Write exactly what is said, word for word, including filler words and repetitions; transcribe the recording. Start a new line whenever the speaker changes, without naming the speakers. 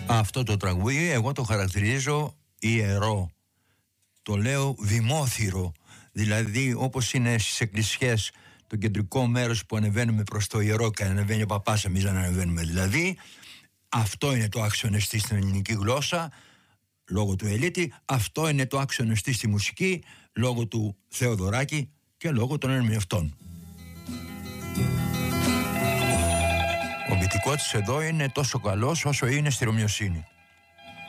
Αυτό το τραγούδι εγώ το χαρακτηρίζω ιερό. Το λέω δημόθυρο. Δηλαδή όπως είναι στις εκκλησιές το κεντρικό μέρος που ανεβαίνουμε προς το ιερό και ανεβαίνει ο παπάς, εμείς δεν ανεβαίνουμε δηλαδή. Αυτό είναι το άξιον εστί στην ελληνική γλώσσα λόγω του Ελίτη. Αυτό είναι το άξιον εστί στη μουσική λόγω του Θεοδωράκη και λόγω των ερμηνευτών. Ο Μπιτικότης εδώ είναι τόσο καλός όσο είναι στη Ρωμιοσύνη.